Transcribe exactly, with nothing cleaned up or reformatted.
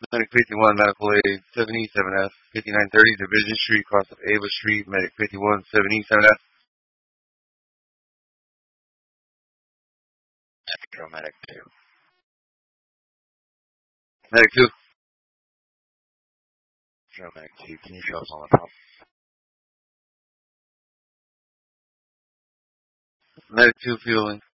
Medic fifty-one, Medical Aid seven E seven F, fifty-nine thirty Division Street, cross of Ava Street, Medic fifty-one, seven E seven F. Metro Medic two. Medic two. Metro Medic two, can you show us on the top? Medic two fielding.